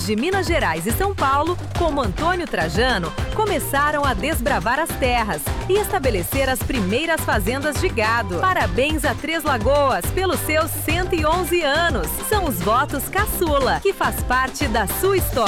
de Minas Gerais e São Paulo, como Antônio Trajano, começaram a desbravar as terras e estabelecer as primeiras fazendas de gado. Parabéns a Três Lagoas pelos seus 111 anos. São os votos caçula, que faz parte da sua história.